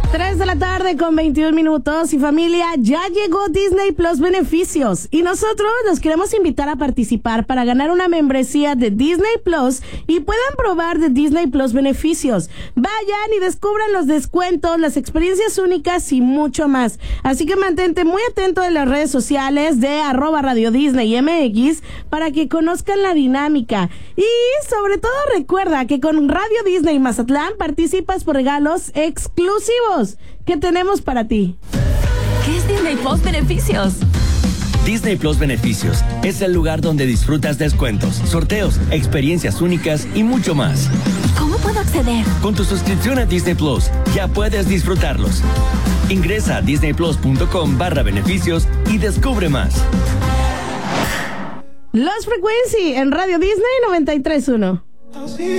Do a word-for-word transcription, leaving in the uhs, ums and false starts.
tres de la tarde con veintiún minutos y familia, ya llegó Disney Plus Beneficios y nosotros los queremos invitar a participar para ganar una membresía de Disney Plus y puedan probar de Disney Plus Beneficios. Vayan y descubran los descuentos, las experiencias únicas y mucho más. Así que mantente muy atento de las redes sociales de arroba Radio Disney M X para que conozcan la dinámica. Y sobre todo recuerda que con Radio Disney Mazatlán participas por regalos exclusivos que tenemos para ti. ¿Qué es Disney Plus Beneficios? Disney Plus Beneficios es el lugar donde disfrutas descuentos, sorteos, experiencias únicas y mucho más. ¿Cómo puedo acceder? Con tu suscripción a Disney Plus ya puedes disfrutarlos. Ingresa a disneyplus.com barra beneficios y descubre más. Lost Frequency en Radio Disney noventa y tres punto uno.